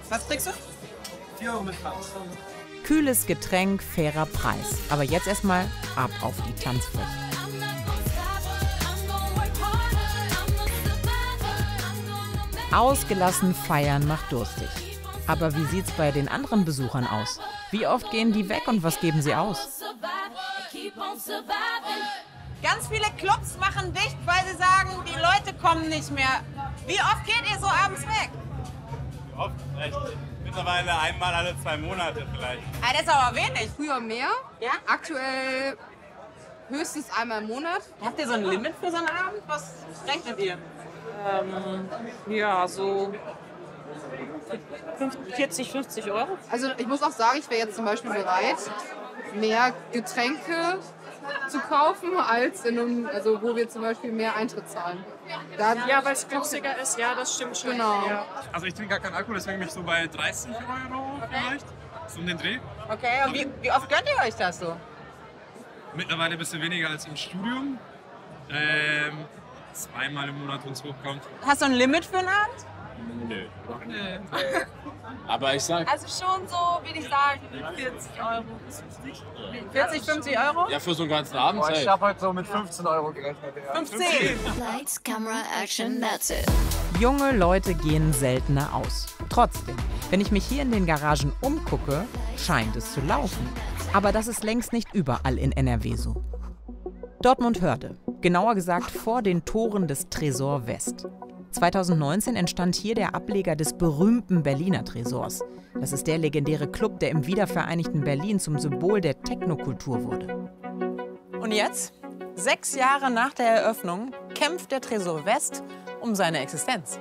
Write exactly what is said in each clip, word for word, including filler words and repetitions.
Was kriegst du? vier Euro mit Franz. Kühles Getränk, fairer Preis. Aber jetzt erstmal ab auf die Tanzfläche. Ausgelassen feiern macht durstig. Aber wie sieht's bei den anderen Besuchern aus? Wie oft gehen die weg und was geben sie aus? Ganz viele Clubs machen dicht, weil sie sagen, die Leute kommen nicht mehr. Wie oft geht ihr so abends weg? Oft, echt. Mittlerweile einmal alle zwei Monate vielleicht. Ah, das ist aber wenig. Früher mehr, Ja? aktuell höchstens einmal im Monat. Habt ihr so ein Limit für so einen Abend? Was rechnet ihr? Ja, so vierzig, fünfzig Euro. Also ich muss auch sagen, ich wäre jetzt zum Beispiel bereit, mehr Getränke zu kaufen, als in einem, also wo wir zum Beispiel mehr Eintritt zahlen. Da, Ja, weil es günstiger ist, ja, das stimmt schon. Genau. Ja. Also ich trinke gar keinen Alkohol, deswegen bin ich so bei dreißig Euro vielleicht. So um den Dreh. Okay, und wie, wie oft gönnt ihr euch das so? Mittlerweile ein bisschen weniger als im Studium. Ähm, zweimal im Monat, wenn es hochkommt. Hast du ein Limit für einen Abend? Nö. Aber ich sag, Also schon so, würde ich sagen, vierzig Euro bis fünfzig. vierzig, fünfzig Euro? ja, für so einen ganzen Abend, Ich safe. habe heute so mit fünfzehn Euro gerechnet. Ja. fünfzehn. Lights, camera, action, that's it. Junge Leute gehen seltener aus. Trotzdem, wenn ich mich hier in den Garagen umgucke, scheint es zu laufen. Aber das ist längst nicht überall in N R W so. Dortmund-Hörde, genauer gesagt vor den Toren des Tresor West. zweitausendneunzehn entstand hier der Ableger des berühmten Berliner Tresors. Das ist der legendäre Club, der im wiedervereinigten Berlin zum Symbol der Technokultur wurde. Und jetzt, sechs Jahre nach der Eröffnung, kämpft der Tresor West um seine Existenz.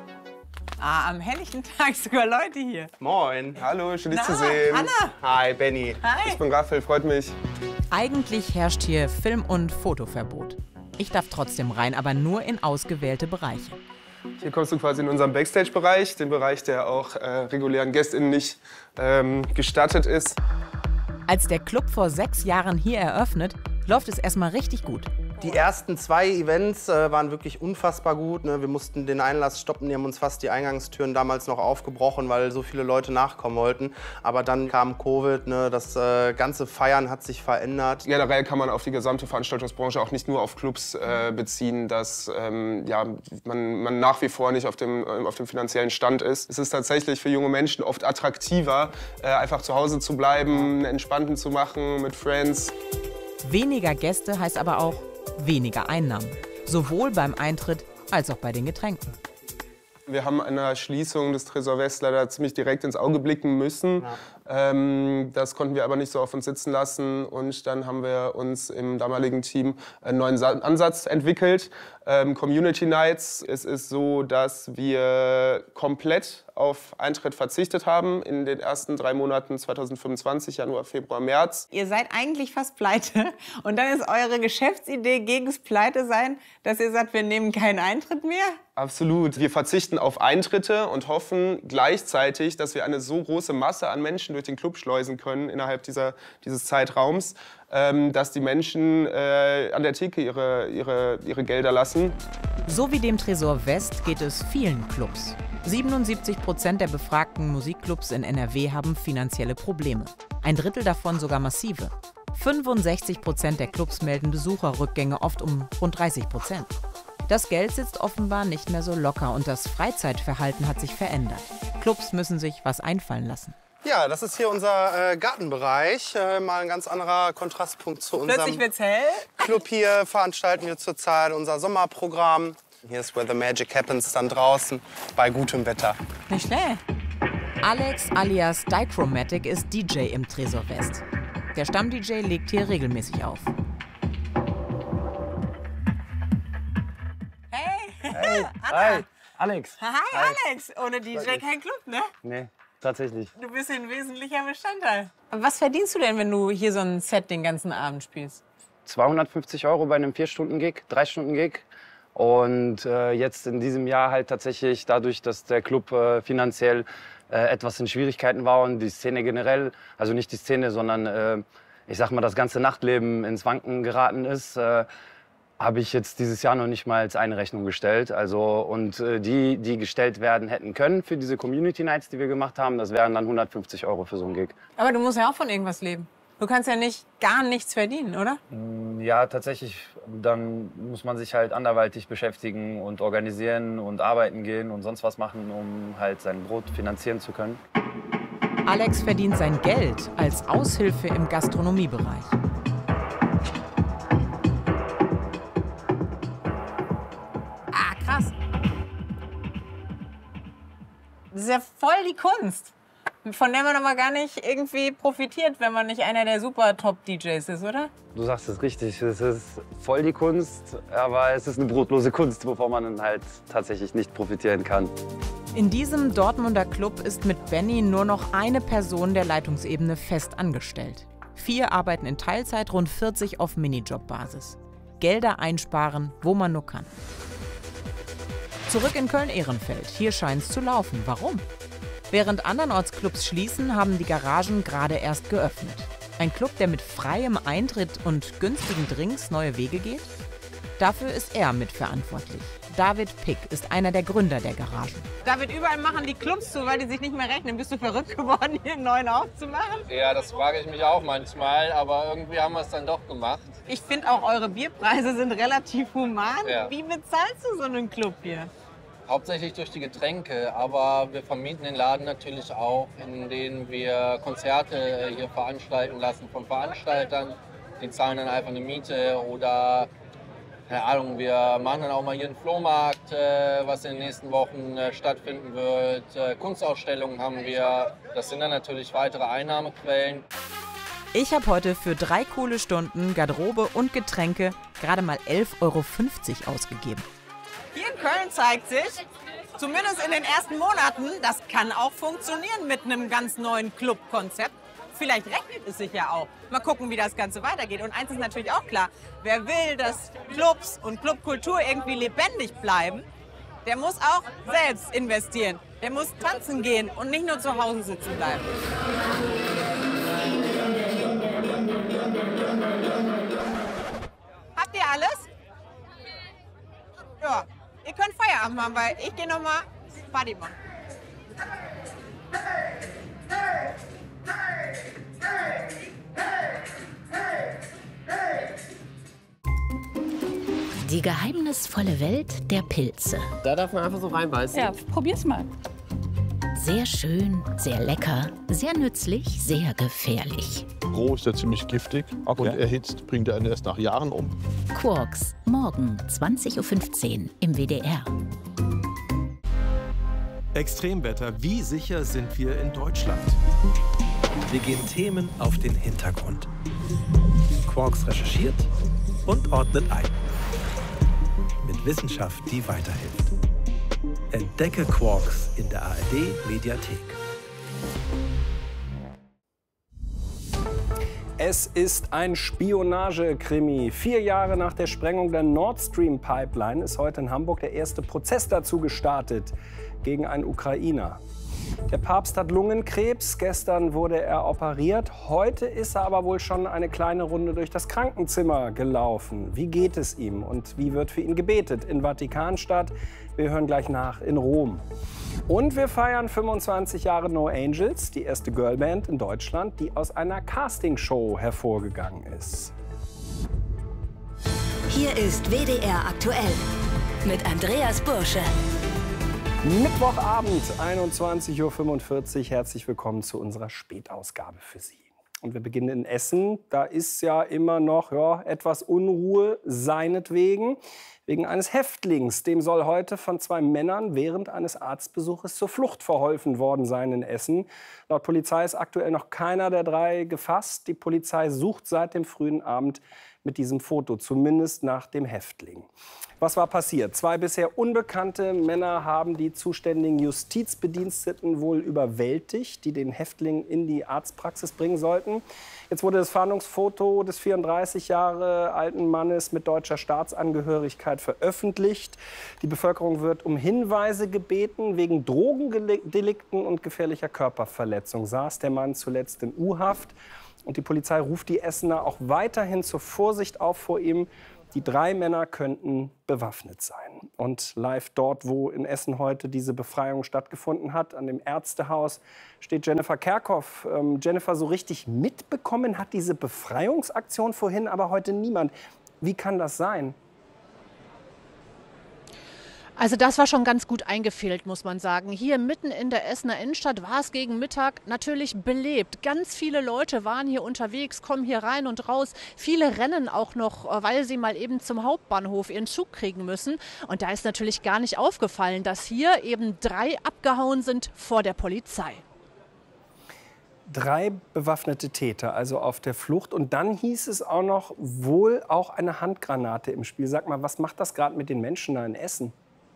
Ah, am helllichten Tag sogar Leute hier. Moin, hallo, schön dich Na, zu sehen. Anna. Hi, Benny. Hi. Ich bin Raphael, freut mich. Eigentlich herrscht hier Film- und Fotoverbot. Ich darf trotzdem rein, aber nur in ausgewählte Bereiche. Hier kommst du quasi in unseren Backstage-Bereich, den Bereich, der auch äh, regulären GästInnen nicht ähm, gestattet ist. Als der Club vor sechs Jahren hier eröffnet, läuft es erstmal richtig gut. Die ersten zwei Events äh, waren wirklich unfassbar gut. Ne? Wir mussten den Einlass stoppen, die haben uns fast die Eingangstüren damals noch aufgebrochen, weil so viele Leute nachkommen wollten. Aber dann kam Covid, ne? Das äh, ganze Feiern hat sich verändert. Generell kann man auf die gesamte Veranstaltungsbranche auch nicht nur auf Clubs äh, beziehen, dass ähm, ja, man, man nach wie vor nicht auf dem, äh, auf dem finanziellen Stand ist. Es ist tatsächlich für junge Menschen oft attraktiver, äh, einfach zu Hause zu bleiben, einen Entspannten zu machen mit Friends. Weniger Gäste heißt aber auch weniger Einnahmen. Sowohl beim Eintritt als auch bei den Getränken. Wir haben einer Schließung des Tresor West leider ziemlich direkt ins Auge blicken müssen. Ja. Ähm, das konnten wir aber nicht so auf uns sitzen lassen. Und dann haben wir uns im damaligen Team einen neuen Sa Ansatz entwickelt. Ähm, Community Nights. Es ist so, dass wir komplett auf Eintritt verzichtet haben in den ersten drei Monaten zweitausendfünfundzwanzig, Januar, Februar, März. Ihr seid eigentlich fast pleite. Und dann ist eure Geschäftsidee gegens Pleite sein, dass ihr sagt, wir nehmen keinen Eintritt mehr? Absolut. Wir verzichten auf Eintritte und hoffen gleichzeitig, dass wir eine so große Masse an Menschen durch den Club schleusen können innerhalb dieser, dieses Zeitraums, ähm, dass die Menschen äh, an der Theke ihre, ihre, ihre Gelder lassen. So wie dem Tresor West geht es vielen Clubs. siebenundsiebzig Prozent der befragten Musikclubs in N R W haben finanzielle Probleme. Ein Drittel davon sogar massive. fünfundsechzig Prozent der Clubs melden Besucherrückgänge, oft um rund dreißig Prozent. Das Geld sitzt offenbar nicht mehr so locker und das Freizeitverhalten hat sich verändert. Clubs müssen sich was einfallen lassen. Ja, das ist hier unser äh, Gartenbereich. Äh, mal ein ganz anderer Kontrastpunkt zu unserem Plötzlich wird's hell. Club hier. Veranstalten wir zurzeit unser Sommerprogramm. Hier ist Where the Magic Happens dann draußen bei gutem Wetter. Nicht schlecht. Alex alias Dichromatic ist D J im Tresor West. Der Stamm-D J legt hier regelmäßig auf. Hey. Hey, Anna. hi, Alex. Hi, Alex. Ohne D J kein Club, ne? Nee, tatsächlich. Du bist ein wesentlicher Bestandteil. Was verdienst du denn, wenn du hier so ein Set den ganzen Abend spielst? zweihundertfünfzig Euro bei einem vier Stunden Gig, drei Stunden Gig. Und äh, jetzt in diesem Jahr halt tatsächlich dadurch, dass der Club äh, finanziell äh, etwas in Schwierigkeiten war und die Szene generell, also nicht die Szene, sondern äh, ich sag mal das ganze Nachtleben ins Wanken geraten ist, äh, habe ich jetzt dieses Jahr noch nicht mal als eine Rechnung gestellt. Also, und äh, die, die gestellt werden hätten können für diese Community Nights, die wir gemacht haben, das wären dann hundertfünfzig Euro für so einen Gig. Aber du musst ja auch von irgendwas leben. Du kannst ja nicht gar nichts verdienen, oder? Ja, tatsächlich. Dann muss man sich halt anderweitig beschäftigen und organisieren und arbeiten gehen und sonst was machen, um halt sein Brot finanzieren zu können. Alex verdient sein Geld als Aushilfe im Gastronomiebereich. Ah, krass. Das ist ja voll die Kunst, von der man aber gar nicht irgendwie profitiert, wenn man nicht einer der super Top-D Js ist, oder? Du sagst es richtig, es ist voll die Kunst, aber es ist eine brotlose Kunst, wovon man dann halt tatsächlich nicht profitieren kann. In diesem Dortmunder Club ist mit Benny nur noch eine Person der Leitungsebene fest angestellt. Vier arbeiten in Teilzeit, rund vierzig auf Minijob-Basis. Gelder einsparen, wo man nur kann. Zurück in Köln-Ehrenfeld. Hier scheint es zu laufen. Warum? Während andernorts Clubs schließen, haben die Garagen gerade erst geöffnet. Ein Club, der mit freiem Eintritt und günstigen Drinks neue Wege geht? Dafür ist er mitverantwortlich. David Pick ist einer der Gründer der Garagen. David, überall machen die Clubs zu, weil die sich nicht mehr rechnen. Bist du verrückt geworden, hier einen neuen aufzumachen? Ja, das frage ich mich auch manchmal, aber irgendwie haben wir es dann doch gemacht. Ich finde auch, eure Bierpreise sind relativ human. Ja. Wie bezahlst du so einen Club hier? Hauptsächlich durch die Getränke, aber wir vermieten den Laden natürlich auch, indem wir Konzerte hier veranstalten lassen von Veranstaltern. Die zahlen dann einfach eine Miete oder, keine Ahnung, wir machen dann auch mal hier einen Flohmarkt, äh, was in den nächsten Wochen äh, stattfinden wird. Äh, Kunstausstellungen haben wir, das sind dann natürlich weitere Einnahmequellen. Ich habe heute für drei coole Stunden Garderobe und Getränke gerade mal elf Euro fünfzig ausgegeben. Hier in Köln zeigt sich, zumindest in den ersten Monaten, das kann auch funktionieren mit einem ganz neuen Clubkonzept. Vielleicht rechnet es sich ja auch. Mal gucken, wie das Ganze weitergeht. Und eins ist natürlich auch klar, wer will, dass Clubs und Clubkultur irgendwie lebendig bleiben, der muss auch selbst investieren. Der muss tanzen gehen und nicht nur zu Hause sitzen bleiben. Habt ihr alles? Ja, ihr könnt Feierabend machen, weil ich gehe noch mal Party machen. Die geheimnisvolle Welt der Pilze. Da darf man einfach so reinbeißen. Ja, probier's mal. Sehr schön, sehr lecker, sehr nützlich, sehr gefährlich. Roh ist er ziemlich giftig okay. Und erhitzt bringt er einen erst nach Jahren um. Quarks, morgen zwanzig Uhr fünfzehn im W D R. Extremwetter, wie sicher sind wir in Deutschland? Wir gehen Themen auf den Hintergrund. Quarks recherchiert und ordnet ein. Mit Wissenschaft, die weiterhilft. Entdecke Quarks in der A R D-Mediathek. Es ist ein Spionagekrimi. Vier Jahre nach der Sprengung der Nord Stream Pipeline ist heute in Hamburg der erste Prozess dazu gestartet gegen einen Ukrainer. Der Papst hat Lungenkrebs. Gestern wurde er operiert. Heute ist er aber wohl schon eine kleine Runde durch das Krankenzimmer gelaufen. Wie geht es ihm und wie wird für ihn gebetet in Vatikanstadt? Wir hören gleich nach in Rom. Und wir feiern fünfundzwanzig Jahre No Angels, die erste Girlband in Deutschland, die aus einer Castingshow hervorgegangen ist. Hier ist W D R aktuell mit Andreas Bursche. Mittwochabend, einundzwanzig Uhr fünfundvierzig. Herzlich willkommen zu unserer Spätausgabe für Sie. Und wir beginnen in Essen. Da ist ja immer noch ja, etwas Unruhe seinetwegen. Wegen eines Häftlings. Dem soll heute von zwei Männern während eines Arztbesuches zur Flucht verholfen worden sein in Essen. Laut Polizei ist aktuell noch keiner der drei gefasst. Die Polizei sucht seit dem frühen Abend mit diesem Foto, zumindest nach dem Häftling. Was war passiert? Zwei bisher unbekannte Männer haben die zuständigen Justizbediensteten wohl überwältigt, die den Häftling in die Arztpraxis bringen sollten. Jetzt wurde das Fahndungsfoto des vierunddreißig Jahre alten Mannes mit deutscher Staatsangehörigkeit veröffentlicht. Die Bevölkerung wird um Hinweise gebeten. Wegen Drogendelikten und gefährlicher Körperverletzung saß der Mann zuletzt in U-Haft. Und die Polizei ruft die Essener auch weiterhin zur Vorsicht auf vor ihm. Die drei Männer könnten bewaffnet sein. Und live dort, wo in Essen heute diese Befreiung stattgefunden hat, an dem Ärztehaus, steht Jennifer Kerkhoff. Ähm, Jennifer, so richtig mitbekommen hat diese Befreiungsaktion vorhin aber heute niemand. Wie kann das sein? Also das war schon ganz gut eingefehlt, muss man sagen. Hier mitten in der Essener Innenstadt war es gegen Mittag natürlich belebt. Ganz viele Leute waren hier unterwegs, kommen hier rein und raus. Viele rennen auch noch, weil sie mal eben zum Hauptbahnhof ihren Zug kriegen müssen. Und da ist natürlich gar nicht aufgefallen, dass hier eben drei abgehauen sind vor der Polizei. Drei bewaffnete Täter, also auf der Flucht. Und dann hieß es auch noch, wohl auch eine Handgranate im Spiel. Sag mal, was macht das gerade mit den Menschen da in Essen?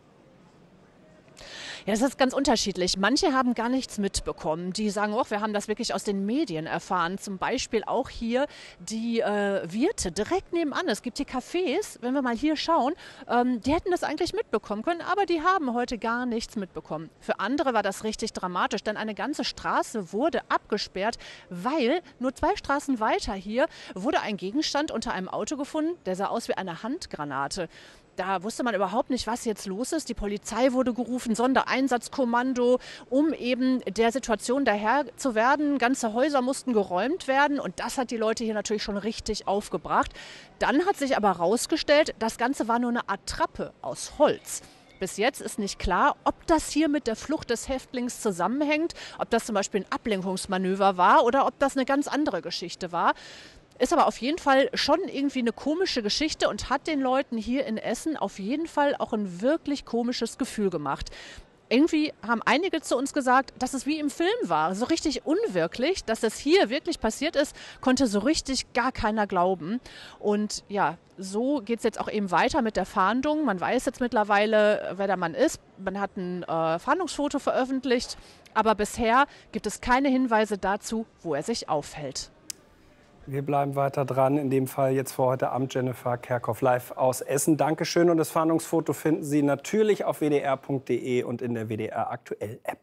Ja, das ist ganz unterschiedlich. Manche haben gar nichts mitbekommen. Die sagen, oh, wir haben das wirklich aus den Medien erfahren. Zum Beispiel auch hier die äh, Wirte direkt nebenan. Es gibt hier Cafés, wenn wir mal hier schauen, ähm, die hätten das eigentlich mitbekommen können, aber die haben heute gar nichts mitbekommen. Für andere war das richtig dramatisch, denn eine ganze Straße wurde abgesperrt, weil nur zwei Straßen weiter hier wurde ein Gegenstand unter einem Auto gefunden, der sah aus wie eine Handgranate. Da wusste man überhaupt nicht, was jetzt los ist. Die Polizei wurde gerufen, Sondereinsatzkommando, um eben der Situation daher zu werden. Ganze Häuser mussten geräumt werden und das hat die Leute hier natürlich schon richtig aufgebracht. Dann hat sich aber herausgestellt, das Ganze war nur eine Attrappe aus Holz. Bis jetzt ist nicht klar, ob das hier mit der Flucht des Häftlings zusammenhängt, ob das zum Beispiel ein Ablenkungsmanöver war oder ob das eine ganz andere Geschichte war. Ist aber auf jeden Fall schon irgendwie eine komische Geschichte und hat den Leuten hier in Essen auf jeden Fall auch ein wirklich komisches Gefühl gemacht. Irgendwie haben einige zu uns gesagt, dass es wie im Film war, so richtig unwirklich, dass das hier wirklich passiert ist, konnte so richtig gar keiner glauben. Und ja, so geht es jetzt auch eben weiter mit der Fahndung. Man weiß jetzt mittlerweile, wer der Mann ist. Man hat ein äh, Fahndungsfoto veröffentlicht, aber bisher gibt es keine Hinweise dazu, wo er sich aufhält. Wir bleiben weiter dran, in dem Fall jetzt vor heute Abend Jennifer Kerkhoff live aus Essen. Dankeschön und das Fahndungsfoto finden Sie natürlich auf w d r punkt d e und in der W D R Aktuell App.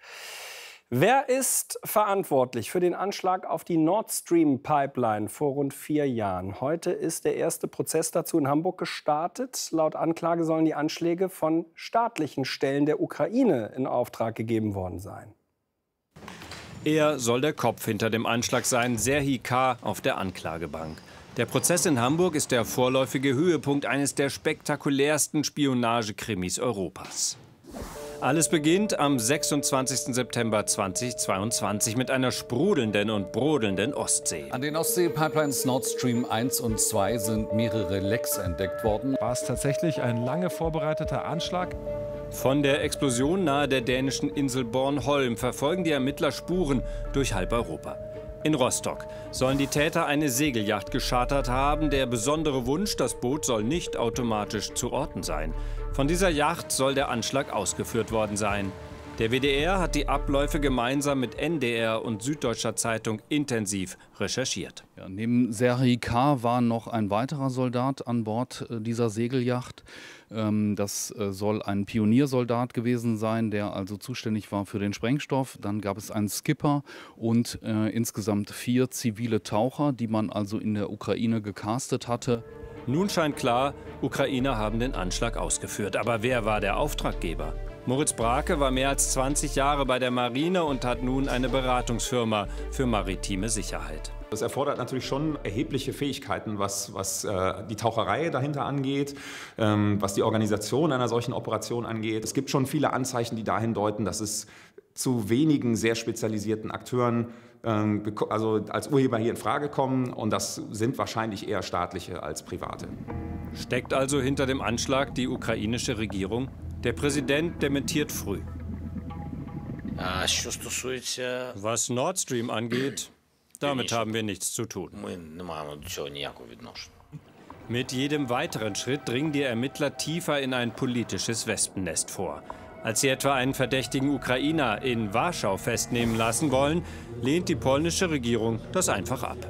Wer ist verantwortlich für den Anschlag auf die Nord Stream Pipeline vor rund vier Jahren? Heute ist der erste Prozess dazu in Hamburg gestartet. Laut Anklage sollen die Anschläge von staatlichen Stellen der Ukraine in Auftrag gegeben worden sein. Er soll der Kopf hinter dem Anschlag sein, Serhii K. auf der Anklagebank. Der Prozess in Hamburg ist der vorläufige Höhepunkt eines der spektakulärsten Spionagekrimis Europas. Alles beginnt am sechsundzwanzigsten September zweitausendzweiundzwanzig mit einer sprudelnden und brodelnden Ostsee. An den Ostsee-Pipelines Nord Stream eins und zwei sind mehrere Lecks entdeckt worden. War es tatsächlich ein lange vorbereiteter Anschlag? Von der Explosion nahe der dänischen Insel Bornholm verfolgen die Ermittler Spuren durch halb Europa. In Rostock sollen die Täter eine Segelyacht geschartert haben. Der besondere Wunsch, das Boot soll nicht automatisch zu orten sein. Von dieser Yacht soll der Anschlag ausgeführt worden sein. Der W D R hat die Abläufe gemeinsam mit N D R und Süddeutscher Zeitung intensiv recherchiert. Ja, neben Serhii K. war noch ein weiterer Soldat an Bord äh, dieser Segelyacht. Ähm, das äh, soll ein Pioniersoldat gewesen sein, der also zuständig war für den Sprengstoff. Dann gab es einen Skipper und äh, insgesamt vier zivile Taucher, die man also in der Ukraine gecastet hatte. Nun scheint klar, Ukrainer haben den Anschlag ausgeführt. Aber wer war der Auftraggeber? Moritz Brake war mehr als zwanzig Jahre bei der Marine und hat nun eine Beratungsfirma für maritime Sicherheit. Das erfordert natürlich schon erhebliche Fähigkeiten, was, was äh, die Taucherei dahinter angeht, ähm, was die Organisation einer solchen Operation angeht. Es gibt schon viele Anzeichen, die dahin deuten, dass es zu wenigen sehr spezialisierten Akteuren ähm, also als Urheber hier in Frage kommen. Und das sind wahrscheinlich eher staatliche als private. Steckt also hinter dem Anschlag die ukrainische Regierung? Der Präsident dementiert früh. Was Nord Stream angeht, damit haben wir nichts zu tun. Mit jedem weiteren Schritt dringen die Ermittler tiefer in ein politisches Wespennest vor. Als sie etwa einen verdächtigen Ukrainer in Warschau festnehmen lassen wollen, lehnt die polnische Regierung das einfach ab.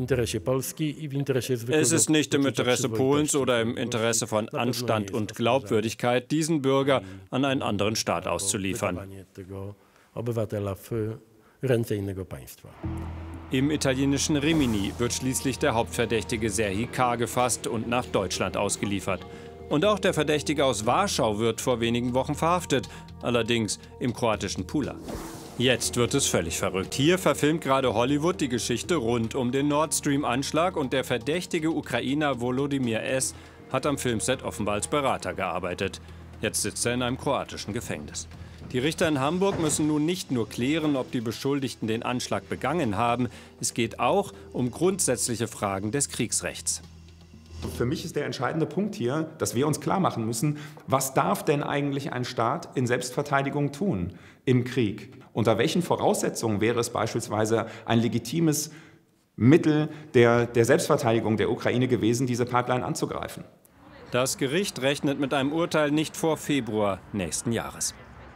Es ist nicht im Interesse Polens oder im Interesse von Anstand und Glaubwürdigkeit, diesen Bürger an einen anderen Staat auszuliefern. Im italienischen Rimini wird schließlich der Hauptverdächtige Serhii K. gefasst und nach Deutschland ausgeliefert. Und auch der Verdächtige aus Warschau wird vor wenigen Wochen verhaftet, allerdings im kroatischen Pula. Jetzt wird es völlig verrückt. Hier verfilmt gerade Hollywood die Geschichte rund um den Nord Stream-Anschlag und der verdächtige Ukrainer Volodymyr S. hat am Filmset offenbar als Berater gearbeitet. Jetzt sitzt er in einem kroatischen Gefängnis. Die Richter in Hamburg müssen nun nicht nur klären, ob die Beschuldigten den Anschlag begangen haben. Es geht auch um grundsätzliche Fragen des Kriegsrechts. Für mich ist der entscheidende Punkt hier, dass wir uns klar machen müssen, was darf denn eigentlich ein Staat in Selbstverteidigung tun im Krieg? Unter welchen Voraussetzungen wäre es beispielsweise ein legitimes Mittel der, der Selbstverteidigung der Ukraine gewesen, diese Pipeline anzugreifen? Das Gericht rechnet mit einem Urteil nicht vor Februar nächsten Jahres.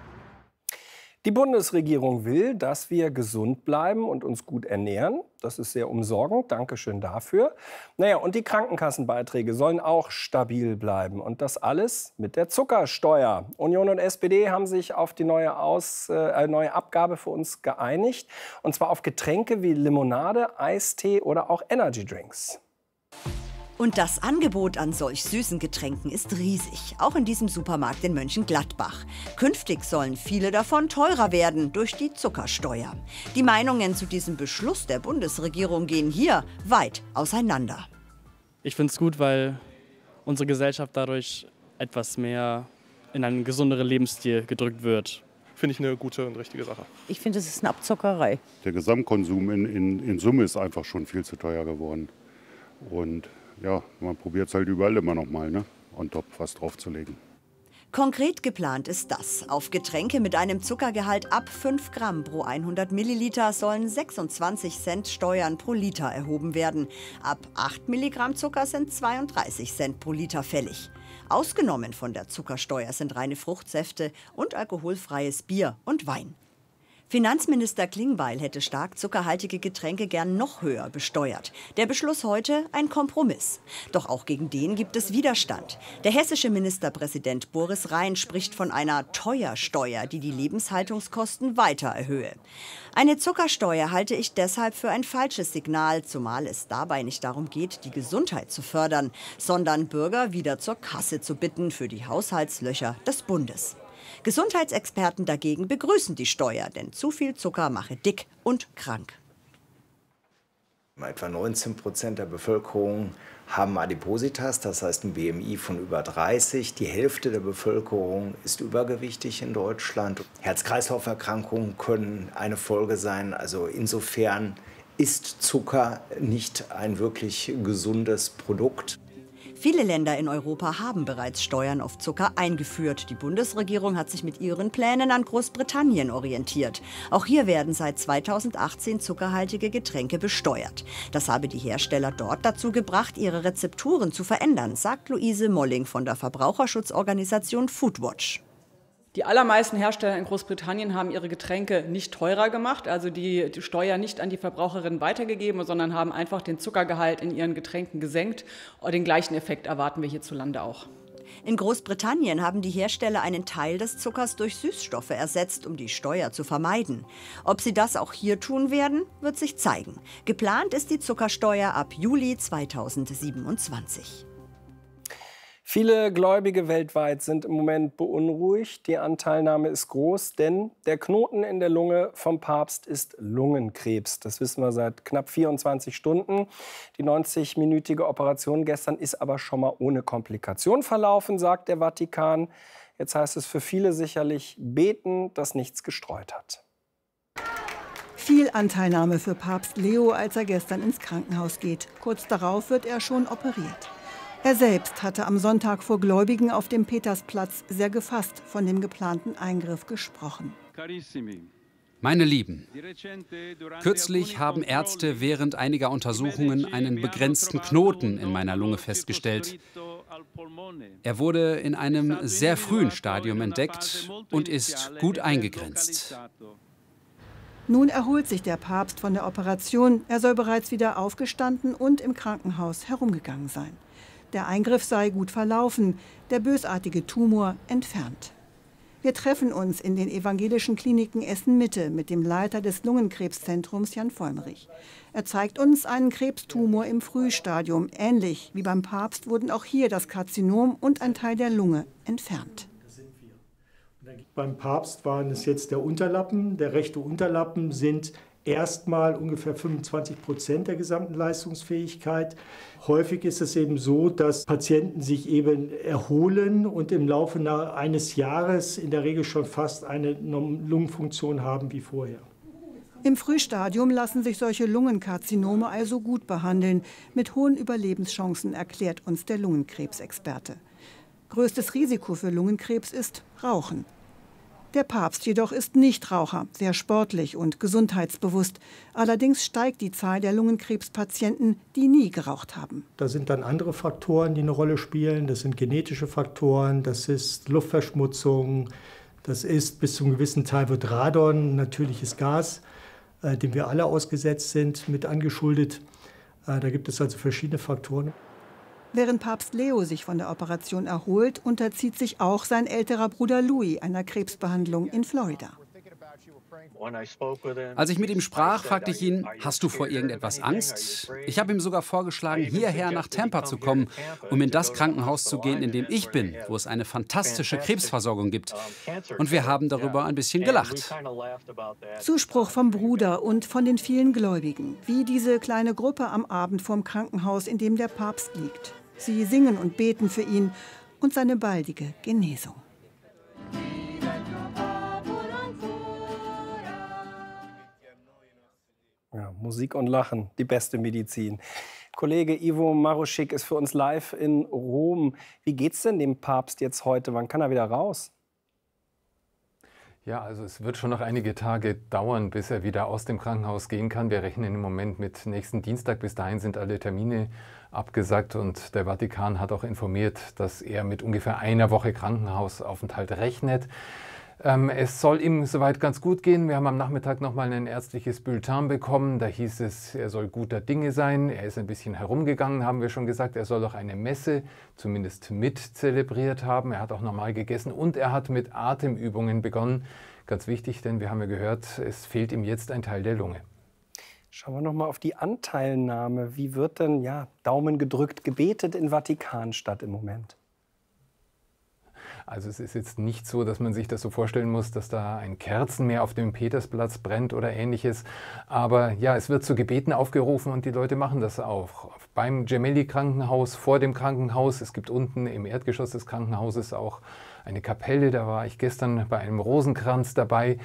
Die Bundesregierung will, dass wir gesund bleiben und uns gut ernähren. Das ist sehr umsorgend. Dankeschön dafür. Naja, und die Krankenkassenbeiträge sollen auch stabil bleiben. Und das alles mit der Zuckersteuer. Union und S P D haben sich auf die neue, Aus, äh, neue Abgabe für uns geeinigt. Und zwar auf Getränke wie Limonade, Eistee oder auch Energydrinks. Und das Angebot an solch süßen Getränken ist riesig, auch in diesem Supermarkt in Mönchengladbach. Künftig sollen viele davon teurer werden durch die Zuckersteuer. Die Meinungen zu diesem Beschluss der Bundesregierung gehen hier weit auseinander. Ich finde es gut, weil unsere Gesellschaft dadurch etwas mehr in einen gesünderen Lebensstil gedrückt wird. Finde ich eine gute und richtige Sache. Ich finde, es ist eine Abzockerei. Der Gesamtkonsum in, in, in Summe ist einfach schon viel zu teuer geworden. Und ja, man probiert es halt überall immer noch mal, ne? On top was draufzulegen. Konkret geplant ist das. Auf Getränke mit einem Zuckergehalt ab fünf Gramm pro hundert Milliliter sollen sechsundzwanzig Cent Steuern pro Liter erhoben werden. Ab acht Milligramm Zucker sind zweiunddreißig Cent pro Liter fällig. Ausgenommen von der Zuckersteuer sind reine Fruchtsäfte und alkoholfreies Bier und Wein. Finanzminister Klingbeil hätte stark zuckerhaltige Getränke gern noch höher besteuert. Der Beschluss heute ein Kompromiss. Doch auch gegen den gibt es Widerstand. Der hessische Ministerpräsident Boris Rhein spricht von einer Teuersteuer, die die Lebenshaltungskosten weiter erhöhe. Eine Zuckersteuer halte ich deshalb für ein falsches Signal, zumal es dabei nicht darum geht, die Gesundheit zu fördern, sondern Bürger wieder zur Kasse zu bitten für die Haushaltslöcher des Bundes. Gesundheitsexperten dagegen begrüßen die Steuer, denn zu viel Zucker mache dick und krank. Etwa neunzehn Prozent der Bevölkerung haben Adipositas, das heißt ein B M I von über dreißig. Die Hälfte der Bevölkerung ist übergewichtig in Deutschland. Herz-Kreislauf-Erkrankungen können eine Folge sein. Also insofern ist Zucker nicht ein wirklich gesundes Produkt. Viele Länder in Europa haben bereits Steuern auf Zucker eingeführt. Die Bundesregierung hat sich mit ihren Plänen an Großbritannien orientiert. Auch hier werden seit zweitausendachtzehn zuckerhaltige Getränke besteuert. Das habe die Hersteller dort dazu gebracht, ihre Rezepturen zu verändern, sagt Luise Molling von der Verbraucherschutzorganisation Foodwatch. Die allermeisten Hersteller in Großbritannien haben ihre Getränke nicht teurer gemacht, also die, die Steuer nicht an die Verbraucherinnen weitergegeben, sondern haben einfach den Zuckergehalt in ihren Getränken gesenkt. Den gleichen Effekt erwarten wir hierzulande auch. In Großbritannien haben die Hersteller einen Teil des Zuckers durch Süßstoffe ersetzt, um die Steuer zu vermeiden. Ob sie das auch hier tun werden, wird sich zeigen. Geplant ist die Zuckersteuer ab Juli zweitausendsiebenundzwanzig. Viele Gläubige weltweit sind im Moment beunruhigt. Die Anteilnahme ist groß, denn der Knoten in der Lunge vom Papst ist Lungenkrebs. Das wissen wir seit knapp vierundzwanzig Stunden. Die neunzig-minütige Operation gestern ist aber schon mal ohne Komplikation verlaufen, sagt der Vatikan. Jetzt heißt es für viele sicherlich beten, dass nichts gestreut hat. Viel Anteilnahme für Papst Leo, als er gestern ins Krankenhaus geht. Kurz darauf wird er schon operiert. Er selbst hatte am Sonntag vor Gläubigen auf dem Petersplatz sehr gefasst von dem geplanten Eingriff gesprochen. Meine Lieben, kürzlich haben Ärzte während einiger Untersuchungen einen begrenzten Knoten in meiner Lunge festgestellt. Er wurde in einem sehr frühen Stadium entdeckt und ist gut eingegrenzt. Nun erholt sich der Papst von der Operation. Er soll bereits wieder aufgestanden und im Krankenhaus herumgegangen sein. Der Eingriff sei gut verlaufen, der bösartige Tumor entfernt. Wir treffen uns in den evangelischen Kliniken Essen-Mitte mit dem Leiter des Lungenkrebszentrums Jan Vollmerich. Er zeigt uns einen Krebstumor im Frühstadium. Ähnlich wie beim Papst wurden auch hier das Karzinom und ein Teil der Lunge entfernt. Beim Papst waren es jetzt der Unterlappen. Der rechte Unterlappen sind erstmal ungefähr fünfundzwanzig Prozent der gesamten Leistungsfähigkeit. Häufig ist es eben so, dass Patienten sich eben erholen und im Laufe eines Jahres in der Regel schon fast eine Lungenfunktion haben wie vorher. Im Frühstadium lassen sich solche Lungenkarzinome also gut behandeln. Mit hohen Überlebenschancen, erklärt uns der Lungenkrebsexperte. Größtes Risiko für Lungenkrebs ist Rauchen. Der Papst jedoch ist Nichtraucher, sehr sportlich und gesundheitsbewusst. Allerdings steigt die Zahl der Lungenkrebspatienten, die nie geraucht haben. Da sind dann andere Faktoren, die eine Rolle spielen. Das sind genetische Faktoren, das ist Luftverschmutzung, das ist bis zu einem gewissen Teil wird Radon, natürliches Gas, äh, dem wir alle ausgesetzt sind, mit angeschuldet. Äh, da gibt es also verschiedene Faktoren. Während Papst Leo sich von der Operation erholt, unterzieht sich auch sein älterer Bruder Louis einer Krebsbehandlung in Florida. Als ich mit ihm sprach, fragte ich ihn, hast du vor irgendetwas Angst? Ich habe ihm sogar vorgeschlagen, hierher nach Tampa zu kommen, um in das Krankenhaus zu gehen, in dem ich bin, wo es eine fantastische Krebsversorgung gibt. Und wir haben darüber ein bisschen gelacht. Zuspruch vom Bruder und von den vielen Gläubigen, wie diese kleine Gruppe am Abend vorm Krankenhaus, in dem der Papst liegt. Sie singen und beten für ihn und seine baldige Genesung. Ja, Musik und Lachen, die beste Medizin. Kollege Ivo Maruschik ist für uns live in Rom. Wie geht's denn dem Papst jetzt heute? Wann kann er wieder raus? Ja, also es wird schon noch einige Tage dauern, bis er wieder aus dem Krankenhaus gehen kann. Wir rechnen im Moment mit nächsten Dienstag. Bis dahin sind alle Termine abgesagt und der Vatikan hat auch informiert, dass er mit ungefähr einer Woche Krankenhausaufenthalt rechnet. Ähm, es soll ihm soweit ganz gut gehen. Wir haben am Nachmittag noch mal ein ärztliches Bulletin bekommen. Da hieß es, er soll guter Dinge sein. Er ist ein bisschen herumgegangen, haben wir schon gesagt. Er soll auch eine Messe zumindest mit zelebriert haben. Er hat auch normal gegessen und er hat mit Atemübungen begonnen. Ganz wichtig, denn wir haben ja gehört, es fehlt ihm jetzt ein Teil der Lunge. Schauen wir noch mal auf die Anteilnahme. Wie wird denn, ja, Daumen gedrückt, gebetet in Vatikanstadt im Moment? Also es ist jetzt nicht so, dass man sich das so vorstellen muss, dass da ein Kerzenmeer auf dem Petersplatz brennt oder Ähnliches. Aber ja, es wird zu Gebeten aufgerufen und die Leute machen das auch. Beim Gemelli-Krankenhaus, vor dem Krankenhaus. Es gibt unten im Erdgeschoss des Krankenhauses auch eine Kapelle. Da war ich gestern bei einem Rosenkranz dabei.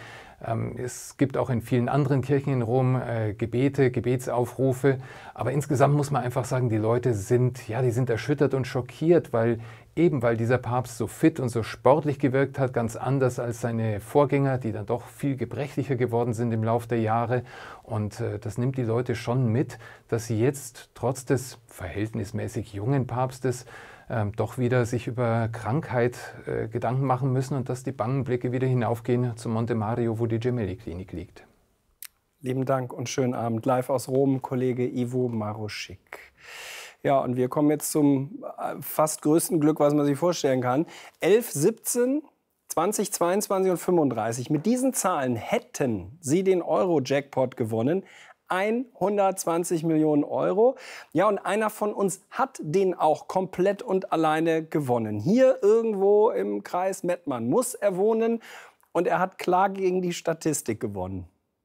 Es gibt auch in vielen anderen Kirchen in Rom äh, Gebete, Gebetsaufrufe. Aber insgesamt muss man einfach sagen, die Leute sind, ja, die sind erschüttert und schockiert, weil eben weil dieser Papst so fit und so sportlich gewirkt hat, ganz anders als seine Vorgänger, die dann doch viel gebrechlicher geworden sind im Laufe der Jahre. Und äh, das nimmt die Leute schon mit, dass sie jetzt trotz des verhältnismäßig jungen Papstes Ähm, doch wieder sich über Krankheit äh, Gedanken machen müssen und dass die bangen Blicke wieder hinaufgehen zum Monte Mario, wo die Gemelli-Klinik liegt. Lieben Dank und schönen Abend. Live aus Rom, Kollege Ivo Maruschik. Ja, und wir kommen jetzt zum fast größten Glück, was man sich vorstellen kann. elf, siebzehn, zwanzig, zweiundzwanzig und fünfunddreißig. Mit diesen Zahlen hätten Sie den Euro-Jackpot gewonnen. hundertzwanzig Millionen Euro. Ja, und einer von uns hat den auch komplett und alleine gewonnen. Hier irgendwo im Kreis Mettmann muss er wohnen und er hat klar gegen die Statistik gewonnen.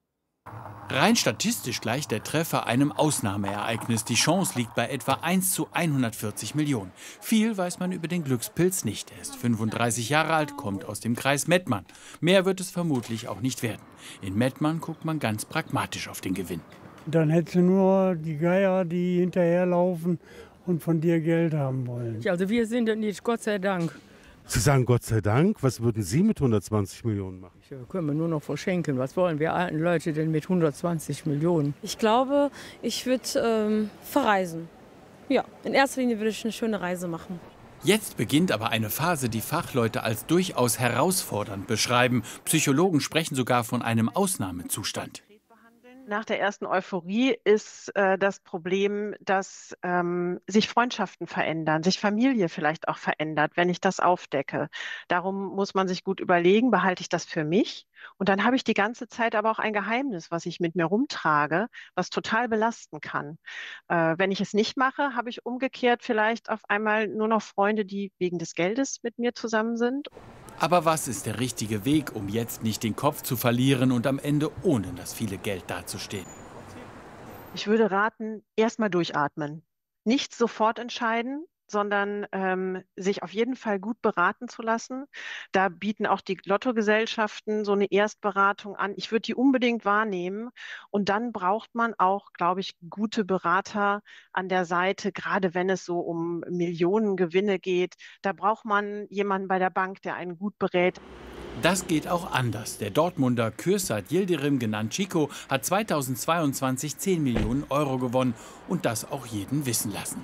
Rein statistisch gleicht der Treffer einem Ausnahmeereignis. Die Chance liegt bei etwa eins zu hundertvierzig Millionen. Viel weiß man über den Glückspilz nicht. Er ist fünfunddreißig Jahre alt, kommt aus dem Kreis Mettmann. Mehr wird es vermutlich auch nicht werden. In Mettmann guckt man ganz pragmatisch auf den Gewinn. Dann hättest du nur die Geier, die hinterherlaufen und von dir Geld haben wollen. Also wir sind es nicht, Gott sei Dank. Sie sagen Gott sei Dank, was würden Sie mit hundertzwanzig Millionen machen? Ja, können wir nur noch verschenken. Was wollen wir alten Leute denn mit hundertzwanzig Millionen? Ich glaube, ich würde ähm, verreisen. Ja, in erster Linie würde ich eine schöne Reise machen. Jetzt beginnt aber eine Phase, die Fachleute als durchaus herausfordernd beschreiben. Psychologen sprechen sogar von einem Ausnahmezustand. Nach der ersten Euphorie ist äh, das Problem, dass ähm, sich Freundschaften verändern, sich Familie vielleicht auch verändert, wenn ich das aufdecke. Darum muss man sich gut überlegen, behalte ich das für mich? Und dann habe ich die ganze Zeit aber auch ein Geheimnis, was ich mit mir rumtrage, was total belasten kann. Äh, wenn ich es nicht mache, habe ich umgekehrt vielleicht auf einmal nur noch Freunde, die wegen des Geldes mit mir zusammen sind. Aber was ist der richtige Weg, um jetzt nicht den Kopf zu verlieren und am Ende ohne das viele Geld dazustehen? Ich würde raten, erst mal durchatmen. Nicht sofort entscheiden, sondern ähm, sich auf jeden Fall gut beraten zu lassen. Da bieten auch die Lottogesellschaften so eine Erstberatung an. Ich würde die unbedingt wahrnehmen. Und dann braucht man auch, glaube ich, gute Berater an der Seite, gerade wenn es so um Millionengewinne geht. Da braucht man jemanden bei der Bank, der einen gut berät. Das geht auch anders. Der Dortmunder Kürsat Yildirim, genannt Chico, hat zweitausendzweiundzwanzig zehn Millionen Euro gewonnen und das auch jeden wissen lassen.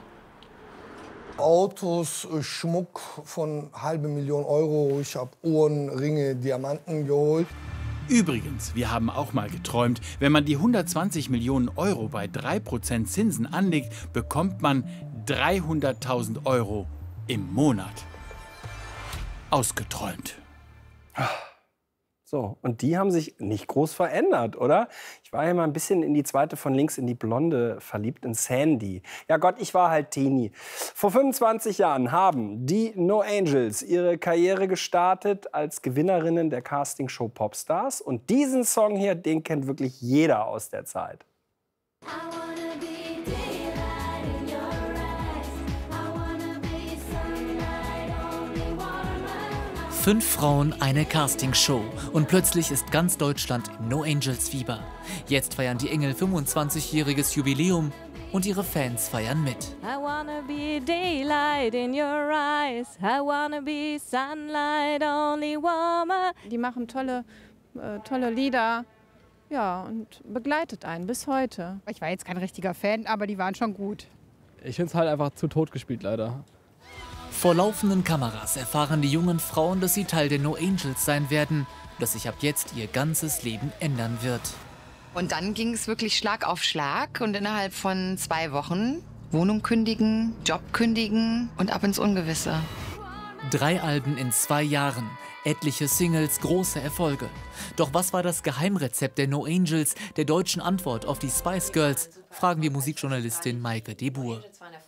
Autos, Schmuck von halbe Million Euro. Ich habe Uhren, Ringe, Diamanten geholt. Übrigens, wir haben auch mal geträumt, wenn man die hundertzwanzig Millionen Euro bei drei Prozent Zinsen anlegt, bekommt man dreihunderttausend Euro im Monat. Ausgeträumt. So, und die haben sich nicht groß verändert, oder? Ich war ja mal ein bisschen in die zweite von links, in die Blonde verliebt, in Sandy. Ja Gott, ich war halt Teenie. Vor fünfundzwanzig Jahren haben die No Angels ihre Karriere gestartet als Gewinnerinnen der Castingshow Popstars. Und diesen Song hier, den kennt wirklich jeder aus der Zeit. Fünf Frauen, eine Castingshow. Und plötzlich ist ganz Deutschland im No Angels Fieber. Jetzt feiern die Engel fünfundzwanzigjähriges Jubiläum und ihre Fans feiern mit. I wanna be daylight in your eyes. I wanna be sunlight, only warmer. Die machen tolle, äh, tolle Lieder. Ja, und begleitet einen bis heute. Ich war jetzt kein richtiger Fan, aber die waren schon gut. Ich finde es halt einfach zu tot gespielt, leider. Vor laufenden Kameras erfahren die jungen Frauen, dass sie Teil der No Angels sein werden, dass sich ab jetzt ihr ganzes Leben ändern wird. Und dann ging es wirklich Schlag auf Schlag und innerhalb von zwei Wochen Wohnung kündigen, Job kündigen und ab ins Ungewisse. Drei Alben in zwei Jahren, etliche Singles, große Erfolge. Doch was war das Geheimrezept der No Angels, der deutschen Antwort auf die Spice Girls? Fragen wir Musikjournalistin Maike de Boer.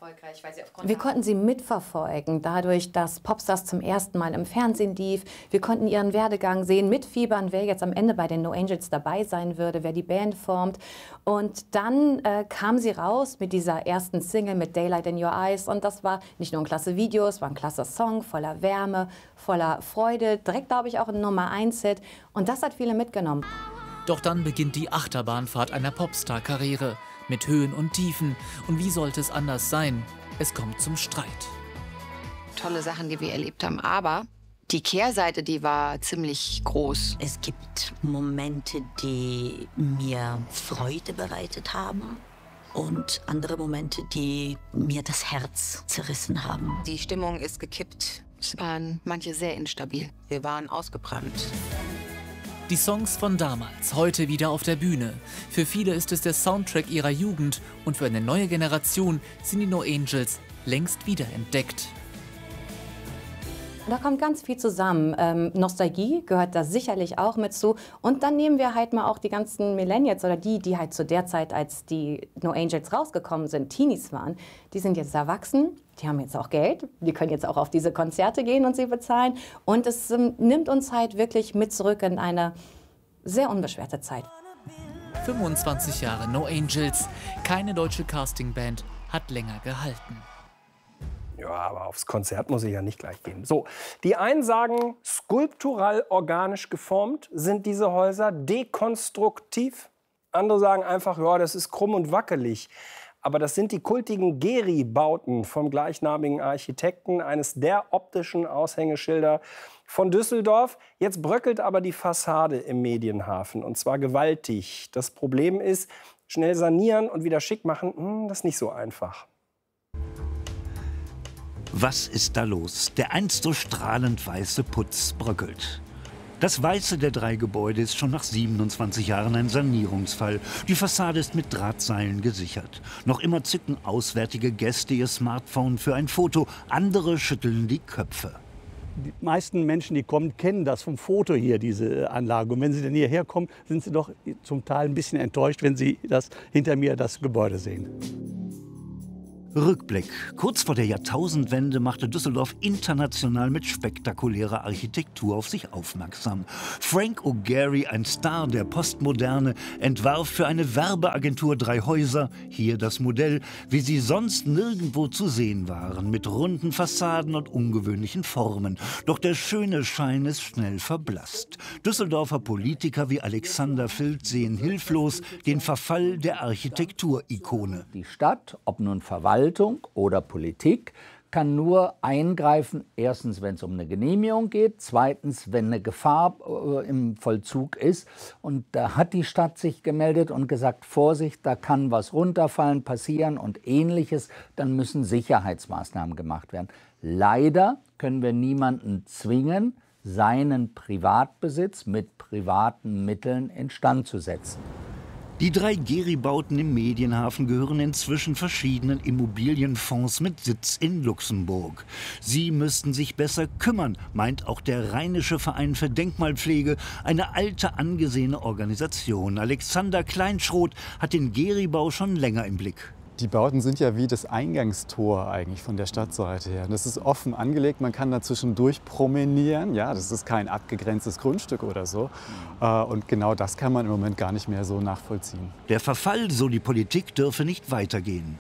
Wir konnten sie mitverfolgen, dadurch, dass Popstars zum ersten Mal im Fernsehen lief. Wir konnten ihren Werdegang sehen, mitfiebern, wer jetzt am Ende bei den No Angels dabei sein würde, wer die Band formt. Und dann äh, kam sie raus mit dieser ersten Single mit Daylight in Your Eyes. Und das war nicht nur ein klasse Video, es war ein klasse Song, voller Wärme, voller Freude. Direkt, glaube ich, auch ein Nummer eins Hit. Und das hat viele mitgenommen. Doch dann beginnt die Achterbahnfahrt einer Popstar-Karriere. Mit Höhen und Tiefen. Und wie sollte es anders sein? Es kommt zum Streit. Tolle Sachen, die wir erlebt haben, aber die Kehrseite, die war ziemlich groß. Es gibt Momente, die mir Freude bereitet haben und andere Momente, die mir das Herz zerrissen haben. Die Stimmung ist gekippt. Es waren manche sehr instabil. Wir waren ausgebrannt. Die Songs von damals, heute wieder auf der Bühne. Für viele ist es der Soundtrack ihrer Jugend und für eine neue Generation sind die No Angels längst wiederentdeckt. Da kommt ganz viel zusammen. Ähm, Nostalgie gehört da sicherlich auch mit zu. Und dann nehmen wir halt mal auch die ganzen Millennials oder die, die halt zu der Zeit, als die No Angels rausgekommen sind, Teenies waren. Die sind jetzt erwachsen, die haben jetzt auch Geld, die können jetzt auch auf diese Konzerte gehen und sie bezahlen. Und es ähm, nimmt uns halt wirklich mit zurück in eine sehr unbeschwerte Zeit. fünfundzwanzig Jahre No Angels. Keine deutsche Castingband hat länger gehalten. Ja, aber aufs Konzert muss ich ja nicht gleich gehen. So, die einen sagen, skulptural organisch geformt sind diese Häuser, dekonstruktiv. Andere sagen einfach, ja, das ist krumm und wackelig. Aber das sind die kultigen Geri-Bauten vom gleichnamigen Architekten, eines der optischen Aushängeschilder von Düsseldorf. Jetzt bröckelt aber die Fassade im Medienhafen, und zwar gewaltig. Das Problem ist, schnell sanieren und wieder schick machen, hm, das ist nicht so einfach. Was ist da los? Der einst so strahlend weiße Putz bröckelt. Das weiße der drei Gebäude ist schon nach siebenundzwanzig Jahren ein Sanierungsfall. Die Fassade ist mit Drahtseilen gesichert. Noch immer zücken auswärtige Gäste ihr Smartphone für ein Foto. Andere schütteln die Köpfe. Die meisten Menschen, die kommen, kennen das vom Foto hier, diese Anlage. Und wenn sie dann hierher kommen, sind sie doch zum Teil ein bisschen enttäuscht, wenn sie das, hinter mir das Gebäude sehen. Rückblick. Kurz vor der Jahrtausendwende machte Düsseldorf international mit spektakulärer Architektur auf sich aufmerksam. Frank O'Gary, ein Star der Postmoderne, entwarf für eine Werbeagentur drei Häuser, hier das Modell, wie sie sonst nirgendwo zu sehen waren, mit runden Fassaden und ungewöhnlichen Formen. Doch der schöne Schein ist schnell verblasst. Düsseldorfer Politiker wie Alexander Vilt sehen hilflos den Verfall der Architekturikone. Die Stadt, ob nun Verwaltung oder Politik, kann nur eingreifen, erstens, wenn es um eine Genehmigung geht, zweitens, wenn eine Gefahr äh, im Vollzug ist. Und da hat die Stadt sich gemeldet und gesagt, Vorsicht, da kann was runterfallen, passieren und Ähnliches. Dann müssen Sicherheitsmaßnahmen gemacht werden. Leider können wir niemanden zwingen, seinen Privatbesitz mit privaten Mitteln instand zu setzen. Die drei Geri-Bauten im Medienhafen gehören inzwischen verschiedenen Immobilienfonds mit Sitz in Luxemburg. Sie müssten sich besser kümmern, meint auch der Rheinische Verein für Denkmalpflege, eine alte angesehene Organisation. Alexander Kleinschroth hat den Geri-Bau schon länger im Blick. Die Bauten sind ja wie das Eingangstor eigentlich von der Stadtseite her. Das ist offen angelegt, man kann da zwischendurch promenieren. Ja, das ist kein abgegrenztes Grundstück oder so. Und genau das kann man im Moment gar nicht mehr so nachvollziehen. Der Verfall, so die Politik, dürfe nicht weitergehen.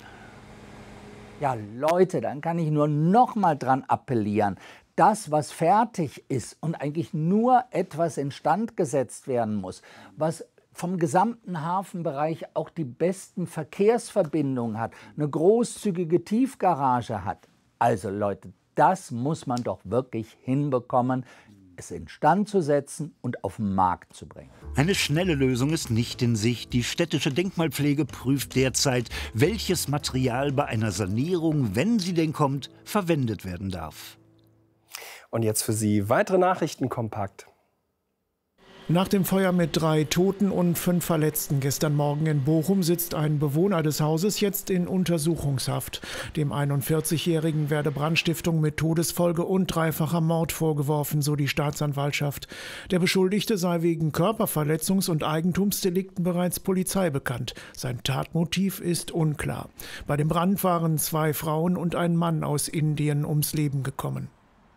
Ja, Leute, dann kann ich nur noch mal dran appellieren. Das, was fertig ist und eigentlich nur etwas instand gesetzt werden muss, was vom gesamten Hafenbereich auch die besten Verkehrsverbindungen hat, eine großzügige Tiefgarage hat. Also Leute, das muss man doch wirklich hinbekommen, es instand zu setzen und auf den Markt zu bringen. Eine schnelle Lösung ist nicht in Sicht. Die städtische Denkmalpflege prüft derzeit, welches Material bei einer Sanierung, wenn sie denn kommt, verwendet werden darf. Und jetzt für Sie weitere Nachrichten kompakt. Nach dem Feuer mit drei Toten und fünf Verletzten gestern Morgen in Bochum sitzt ein Bewohner des Hauses jetzt in Untersuchungshaft. Dem einundvierzigjährigen werde Brandstiftung mit Todesfolge und dreifacher Mord vorgeworfen, so die Staatsanwaltschaft. Der Beschuldigte sei wegen Körperverletzungs- und Eigentumsdelikten bereits Polizei bekannt. Sein Tatmotiv ist unklar. Bei dem Brand waren zwei Frauen und ein Mann aus Indien ums Leben gekommen.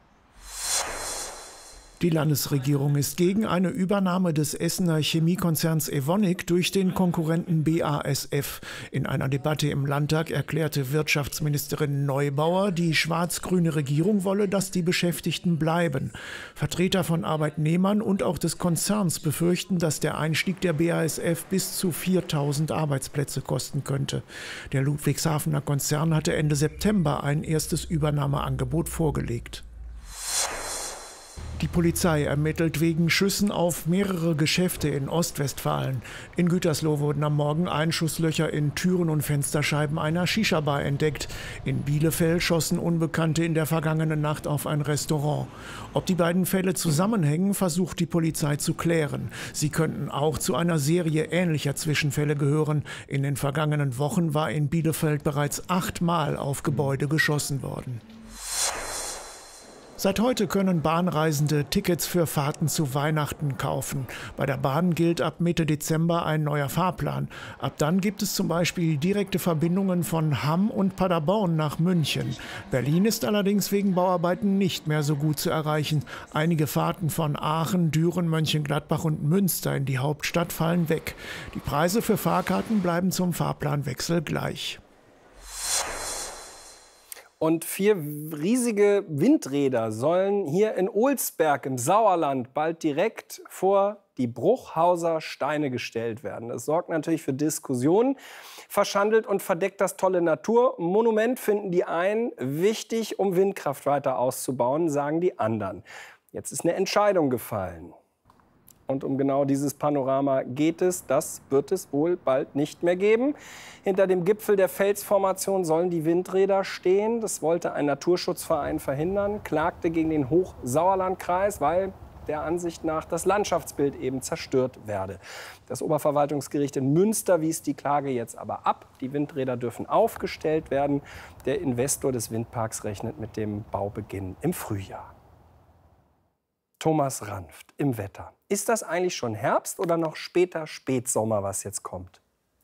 Die Landesregierung ist gegen eine Übernahme des Essener Chemiekonzerns Evonik durch den Konkurrenten B A S F. In einer Debatte im Landtag erklärte Wirtschaftsministerin Neubauer, die schwarz-grüne Regierung wolle, dass die Beschäftigten bleiben. Vertreter von Arbeitnehmern und auch des Konzerns befürchten, dass der Einstieg der B A S F bis zu viertausend Arbeitsplätze kosten könnte. Der Ludwigshafener Konzern hatte Ende September ein erstes Übernahmeangebot vorgelegt. Die Polizei ermittelt wegen Schüssen auf mehrere Geschäfte in Ostwestfalen. In Gütersloh wurden am Morgen Einschusslöcher in Türen und Fensterscheiben einer Shisha-Bar entdeckt. In Bielefeld schossen Unbekannte in der vergangenen Nacht auf ein Restaurant. Ob die beiden Fälle zusammenhängen, versucht die Polizei zu klären. Sie könnten auch zu einer Serie ähnlicher Zwischenfälle gehören. In den vergangenen Wochen war in Bielefeld bereits achtmal auf Gebäude geschossen worden. Seit heute können Bahnreisende Tickets für Fahrten zu Weihnachten kaufen. Bei der Bahn gilt ab Mitte Dezember ein neuer Fahrplan. Ab dann gibt es zum Beispiel direkte Verbindungen von Hamm und Paderborn nach München. Berlin ist allerdings wegen Bauarbeiten nicht mehr so gut zu erreichen. Einige Fahrten von Aachen, Düren, Mönchengladbach und Münster in die Hauptstadt fallen weg. Die Preise für Fahrkarten bleiben zum Fahrplanwechsel gleich. Und vier riesige Windräder sollen hier in Olsberg im Sauerland bald direkt vor die Bruchhauser Steine gestellt werden. Das sorgt natürlich für Diskussionen, verschandelt und verdeckt das tolle Naturmonument, finden die einen wichtig, um Windkraft weiter auszubauen, sagen die anderen. Jetzt ist eine Entscheidung gefallen. Und um genau dieses Panorama geht es. Das wird es wohl bald nicht mehr geben. Hinter dem Gipfel der Felsformation sollen die Windräder stehen. Das wollte ein Naturschutzverein verhindern, klagte gegen den Hochsauerlandkreis, weil der Ansicht nach das Landschaftsbild eben zerstört werde. Das Oberverwaltungsgericht in Münster wies die Klage jetzt aber ab. Die Windräder dürfen aufgestellt werden. Der Investor des Windparks rechnet mit dem Baubeginn im Frühjahr. Thomas Ranft im Wetter. Ist das eigentlich schon Herbst oder noch später Spätsommer, was jetzt kommt?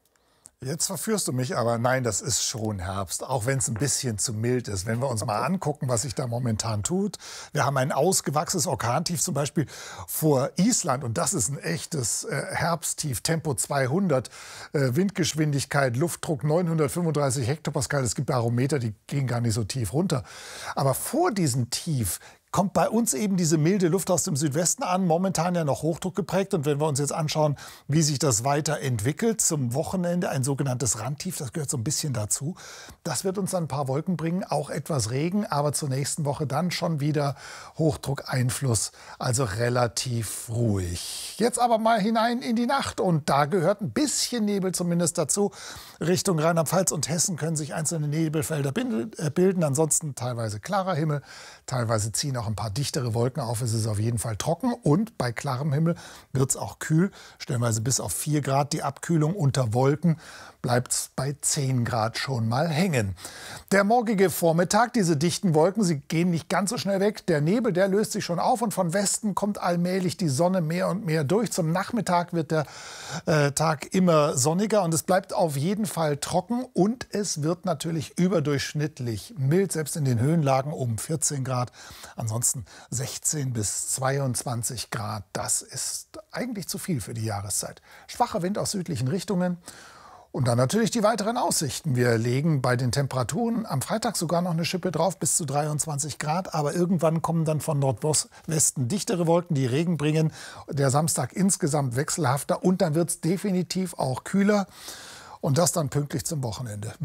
Jetzt verführst du mich, aber nein, das ist schon Herbst, auch wenn es ein bisschen zu mild ist. Wenn wir uns mal angucken, was sich da momentan tut. Wir haben ein ausgewachsenes Orkantief zum Beispiel vor Island und das ist ein echtes äh, Herbsttief, Tempo zweihundert, äh, Windgeschwindigkeit, Luftdruck neunhundertfünfunddreißig Hektopascal. Es gibt Barometer, die gehen gar nicht so tief runter. Aber vor diesem Tief kommt bei uns eben diese milde Luft aus dem Südwesten an, momentan ja noch Hochdruck geprägt. Und wenn wir uns jetzt anschauen, wie sich das weiterentwickelt, zum Wochenende ein sogenanntes Randtief, das gehört so ein bisschen dazu. Das wird uns dann ein paar Wolken bringen, auch etwas Regen, aber zur nächsten Woche dann schon wieder Hochdruckeinfluss, also relativ ruhig. Jetzt aber mal hinein in die Nacht und da gehört ein bisschen Nebel zumindest dazu. Richtung Rheinland-Pfalz und Hessen können sich einzelne Nebelfelder bilden, ansonsten teilweise klarer Himmel, teilweise ziehen auch ein paar dichtere Wolken auf. Es ist auf jeden Fall trocken und bei klarem Himmel wird es auch kühl. Stellenweise bis auf vier Grad die Abkühlung. Unter Wolken bleibt es bei zehn Grad schon mal hängen. Der morgige Vormittag, diese dichten Wolken, sie gehen nicht ganz so schnell weg. Der Nebel, der löst sich schon auf und von Westen kommt allmählich die Sonne mehr und mehr durch. Zum Nachmittag wird der äh, Tag immer sonniger und es bleibt auf jeden Fall trocken und es wird natürlich überdurchschnittlich mild, selbst in den Höhenlagen um vierzehn Grad. Ansonsten sechzehn bis zweiundzwanzig Grad, das ist eigentlich zu viel für die Jahreszeit. Schwacher Wind aus südlichen Richtungen. Und dann natürlich die weiteren Aussichten. Wir legen bei den Temperaturen am Freitag sogar noch eine Schippe drauf, bis zu dreiundzwanzig Grad. Aber irgendwann kommen dann von Nordwesten dichtere Wolken, die Regen bringen. Der Samstag insgesamt wechselhafter und dann wird es definitiv auch kühler. Und das dann pünktlich zum Wochenende.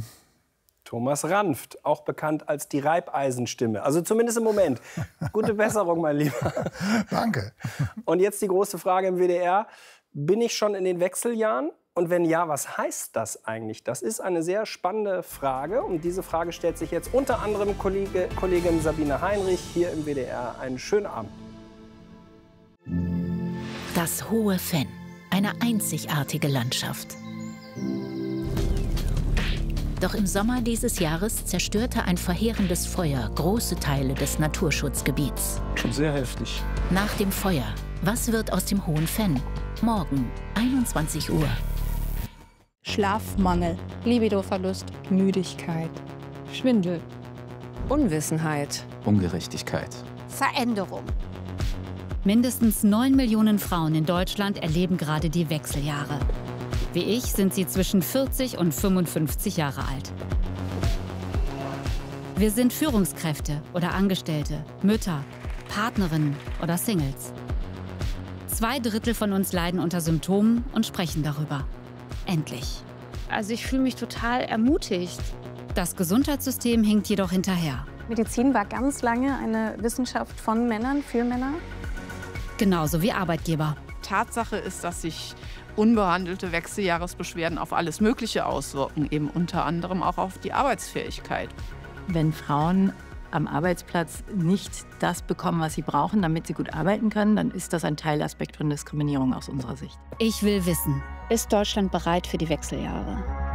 Thomas Ranft, auch bekannt als die Reibeisenstimme. Also zumindest im Moment. Gute Besserung, mein Lieber. Danke. Und jetzt die große Frage im W D R. Bin ich schon in den Wechseljahren? Und wenn ja, was heißt das eigentlich? Das ist eine sehr spannende Frage. Und diese Frage stellt sich jetzt unter anderem Kollege, Kollegin Sabine Heinrich hier im W D R. Einen schönen Abend. Das Hohe Venn, eine einzigartige Landschaft. Doch im Sommer dieses Jahres zerstörte ein verheerendes Feuer große Teile des Naturschutzgebiets. Schon sehr heftig. Nach dem Feuer, was wird aus dem Hohen Venn? Morgen, einundzwanzig Uhr. Schlafmangel, Libidoverlust, Müdigkeit, Schwindel, Unwissenheit, Ungerechtigkeit, Veränderung. Mindestens neun Millionen Frauen in Deutschland erleben gerade die Wechseljahre. Wie ich sind sie zwischen vierzig und fünfundfünfzig Jahre alt. Wir sind Führungskräfte oder Angestellte, Mütter, Partnerinnen oder Singles. Zwei Drittel von uns leiden unter Symptomen und sprechen darüber. Endlich. Also ich fühle mich total ermutigt. Das Gesundheitssystem hinkt jedoch hinterher. Medizin war ganz lange eine Wissenschaft von Männern, für Männer. Genauso wie Arbeitgeber. Tatsache ist, dass sich unbehandelte Wechseljahresbeschwerden auf alles Mögliche auswirken, eben unter anderem auch auf die Arbeitsfähigkeit. Wenn Frauen am Arbeitsplatz nicht das bekommen, was sie brauchen, damit sie gut arbeiten können, dann ist das ein Teilaspekt von Diskriminierung aus unserer Sicht. Ich will wissen, ist Deutschland bereit für die Wechseljahre?